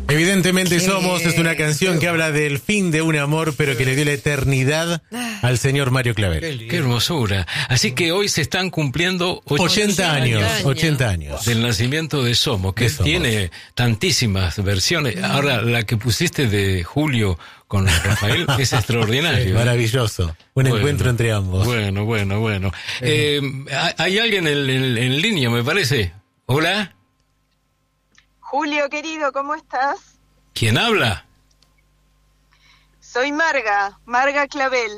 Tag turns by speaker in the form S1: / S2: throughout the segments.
S1: Evidentemente Somos es una canción que habla del fin de un amor, pero que le dio la eternidad al señor Mario Clavel.
S2: Qué hermosura. Así que hoy se están cumpliendo
S1: 80 años
S2: del nacimiento de Somos, que tiene tantísimas versiones. Ahora, la que pusiste de Julio con Rafael es extraordinario.
S1: Maravilloso. Un encuentro entre ambos.
S2: Bueno. Hay alguien en línea, me parece. Hola.
S3: Julio, querido, ¿cómo estás?
S2: ¿Quién habla?
S3: Soy Marga Clavel.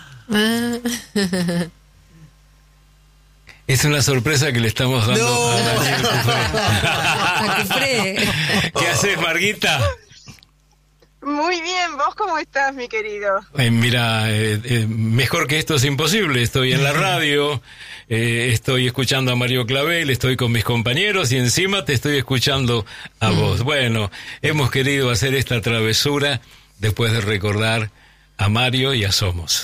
S2: Es una sorpresa que le estamos dando a Daniel
S4: Cufré.
S2: ¿Qué haces, Marguita?
S3: Muy bien, ¿vos cómo estás, mi querido?
S2: Mira, mejor que esto es imposible. Estoy en la radio, estoy escuchando a Mario Clavel, estoy con mis compañeros y encima te estoy escuchando a vos. Bueno, hemos querido hacer esta travesura después de recordar a Mario y a Somos.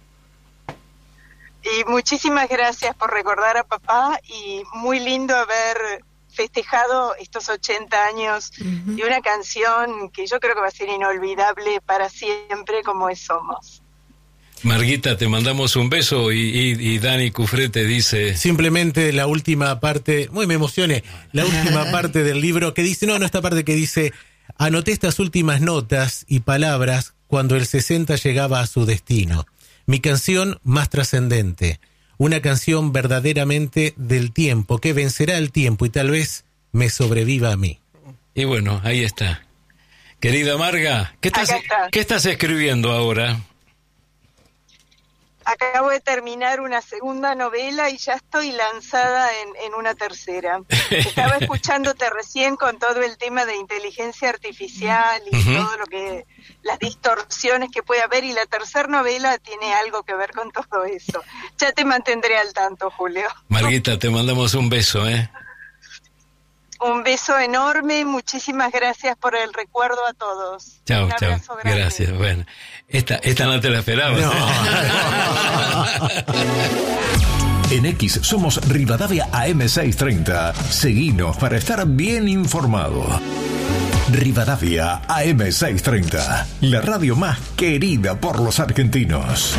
S3: Y muchísimas gracias por recordar a papá y muy lindo haber festejado estos 80 años de una canción que yo creo que va a ser inolvidable para siempre, como es Somos.
S2: Marguita, te mandamos un beso y Dani Cufré te dice...
S1: Simplemente la última parte, me emocioné, la última parte del libro que dice, esta parte que dice, anoté estas últimas notas y palabras cuando el 60 llegaba a su destino. Mi canción más trascendente. Una canción verdaderamente del tiempo, que vencerá el tiempo y tal vez me sobreviva a mí.
S2: Y bueno, ahí está. Querida Marga, ¿qué estás escribiendo ahora?
S3: Acabo de terminar una segunda novela y ya estoy lanzada en una tercera. Estaba escuchándote recién con todo el tema de inteligencia artificial y todo lo que... las distorsiones que puede haber, y la tercera novela tiene algo que ver con todo eso. Ya te mantendré al tanto, Julio.
S2: Marguita, te mandamos un beso,
S3: Un beso enorme, muchísimas gracias por el recuerdo a todos.
S2: Chao. Gracias. Bueno, esta no te la esperabas.
S5: En X somos Rivadavia AM630. Seguinos para estar bien informado. Rivadavia AM630, la radio más querida por los argentinos.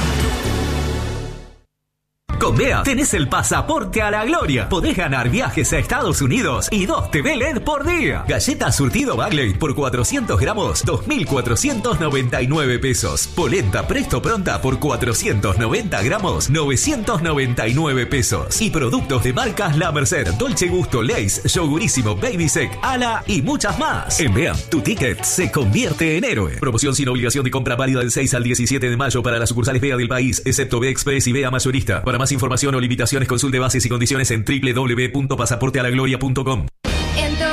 S6: Con BEA tenés el pasaporte a la gloria. Podés ganar viajes a Estados Unidos y 2 TV LED por día. Galleta surtido Bagley por 400 gramos, 2.499 pesos. Polenta Presto Pronta por 490 gramos, 999 pesos. Y productos de marcas La Merced, Dolce Gusto, Lay's, Yogurísimo, Baby Sec, Ala y muchas más. En BEA, tu ticket se convierte en héroe. Promoción sin obligación de compra, válida del 6 al 17 de mayo para las sucursales BEA del país, excepto BEA Express y BEA Mayorista. Para más información o limitaciones, consulte bases y condiciones en www.pasaportealagloria.com.